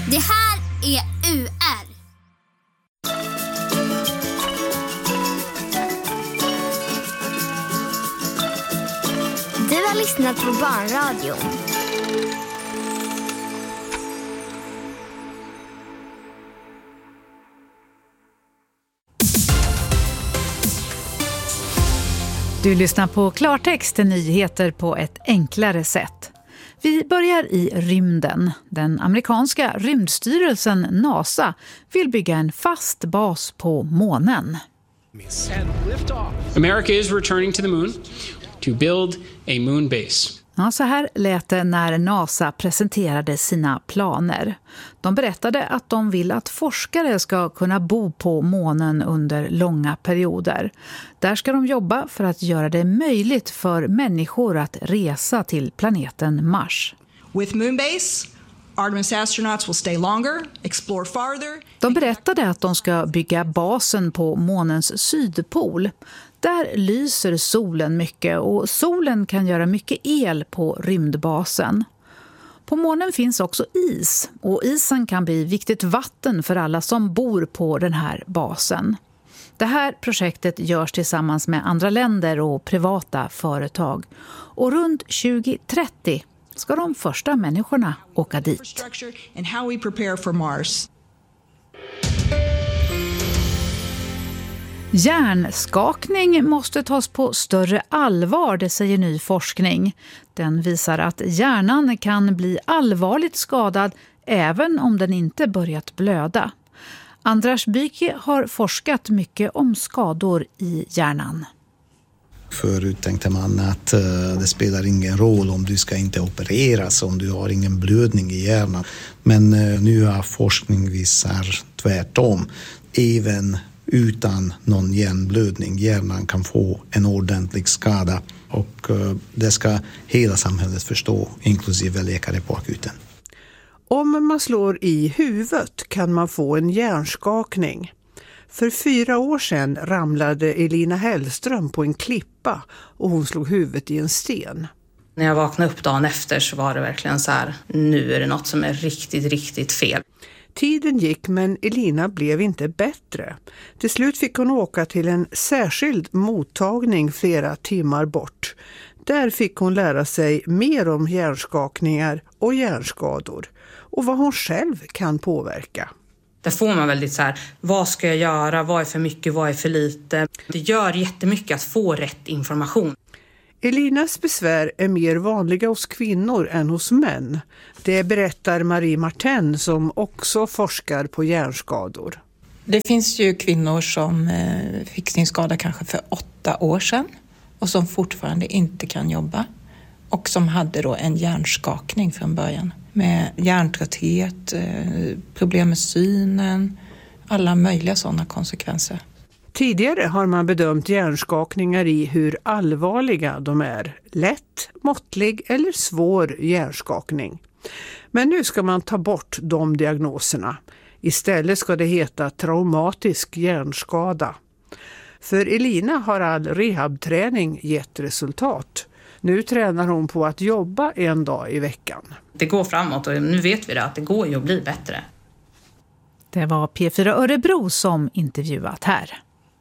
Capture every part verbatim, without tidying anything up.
Det här är U R. Du har lyssnat på Barnradion. Du lyssnar på Klartext, nyheter på ett enklare sätt. Vi börjar i rymden. Den amerikanska rymdstyrelsen NASA vill bygga en fast bas på månen. America is returning to the moon to build a moon base. Ja, så här lät det när NASA presenterade sina planer. De berättade att de vill att forskare ska kunna bo på månen under långa perioder. Där ska de jobba för att göra det möjligt för människor att resa till planeten Mars. With Moonbase, Artemis astronauts will stay longer, explore farther. De berättade att de ska bygga basen på månens sydpol. Där lyser solen mycket och solen kan göra mycket el på rymdbasen. På månen finns också is och isen kan bli viktigt vatten för alla som bor på den här basen. Det här projektet görs tillsammans med andra länder och privata företag. Och runt tjugo trettio ska de första människorna åka dit. Hjärnskakning måste tas på större allvar, det säger ny forskning. Den visar att hjärnan kan bli allvarligt skadad även om den inte börjat blöda. Andras Byke har forskat mycket om skador i hjärnan. Förut tänkte man att uh, det spelar ingen roll om du ska inte opereras, om du har ingen blödning i hjärnan. Men uh, nu har forskning visar tvärtom. Även utan någon hjärnblödning, hjärnan kan få en ordentlig skada. Och uh, det ska hela samhället förstå, inklusive läkare på akuten. Om man slår i huvudet kan man få en hjärnskakning. För fyra år sedan ramlade Elina Hellström på en klippa och hon slog huvudet i en sten. När jag vaknade upp dagen efter så var det verkligen så här, nu är det något som är riktigt, riktigt fel. Tiden gick men Elina blev inte bättre. Till slut fick hon åka till en särskild mottagning flera timmar bort. Där fick hon lära sig mer om hjärnskakningar och hjärnskador och vad hon själv kan påverka. Där får man väldigt så här, vad ska jag göra, vad är för mycket, vad är för lite. Det gör jättemycket att få rätt information. Elinas besvär är mer vanliga hos kvinnor än hos män. Det berättar Marie Martin som också forskar på hjärnskador. Det finns ju kvinnor som fick sin skada kanske för åtta år sedan och som fortfarande inte kan jobba. Och som hade då en hjärnskakning från början. Med hjärntrötthet, problem med synen, alla möjliga sådana konsekvenser. Tidigare har man bedömt hjärnskakningar i hur allvarliga de är. Lätt, måttlig eller svår hjärnskakning. Men nu ska man ta bort de diagnoserna. Istället ska det heta traumatisk hjärnskada. För Elina har all rehabträning gett resultat. Nu tränar hon på att jobba en dag i veckan. Det går framåt och nu vet vi det, att det går ju att bli bättre. Det var P fyra Örebro som intervjuat här.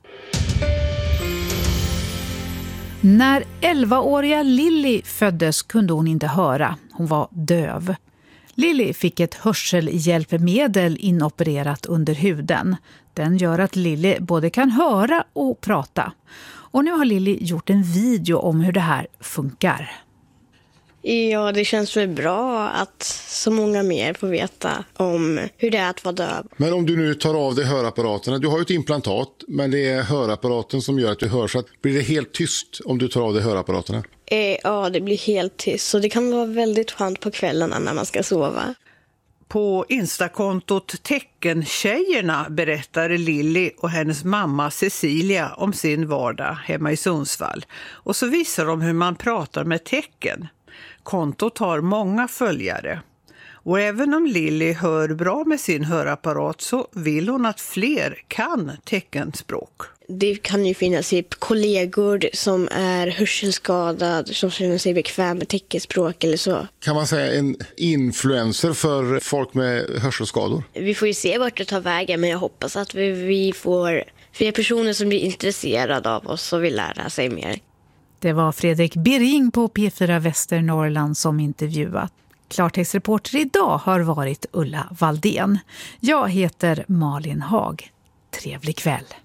När elvaåriga Lilly föddes kunde hon inte höra. Hon var döv. Lilly fick ett hörselhjälpmedel inopererat under huden. Den gör att Lilly både kan höra och prata. Och nu har Lilly gjort en video om hur det här funkar. Ja, det känns väl bra att så många mer får veta om hur det är att vara döv. Men om du nu tar av dig hörapparaterna, du har ju ett implantat, men det är hörapparaten som gör att du hör, så att blir det helt tyst om du tar av dig hörapparaterna? Eh, ja, det blir helt tyst, så det kan vara väldigt skönt på kvällarna när man ska sova. På Instakontot Teckentjejerna berättar Lilly och hennes mamma Cecilia om sin vardag hemma i Sundsvall. Och så visar de hur man pratar med tecken. Kontot har många följare. Och även om Lilly hör bra med sin hörapparat så vill hon att fler kan teckenspråk. Det kan ju finnas typ kollegor som är hörselskadade som känner sig bekväm med teckenspråk eller så. Kan man säga en influencer för folk med hörselskador? Vi får ju se vart det tar vägen, men jag hoppas att vi, vi får fler personer som blir intresserade av oss och vill lära sig mer. Det var Fredrik Birring på P fyra Västernorrland som intervjuat. Klartextreporter idag har varit Ulla Valdén. Jag heter Malin Hag. Trevlig kväll.